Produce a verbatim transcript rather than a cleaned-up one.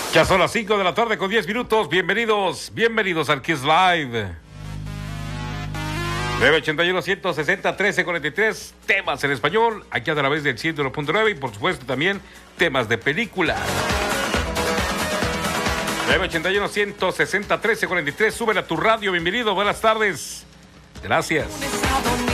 Ya son las cinco de la tarde con diez minutos. Bienvenidos, bienvenidos al Kiss Live. nueve ochenta y uno, ciento sesenta, trece cuarenta y tres. Temas en español, aquí a través del ciento uno punto nueve y por supuesto también temas de película. nueve ochenta y uno, ciento sesenta, trece cuarenta y tres. Súbela a tu radio. Bienvenido, buenas tardes. Gracias.